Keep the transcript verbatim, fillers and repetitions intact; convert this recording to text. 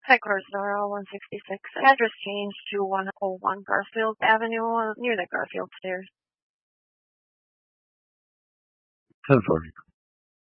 Hi, Corsnora, one sixty-six. Address changed to one oh one Garfield Avenue, uh, near the Garfield Stairs. ten forty.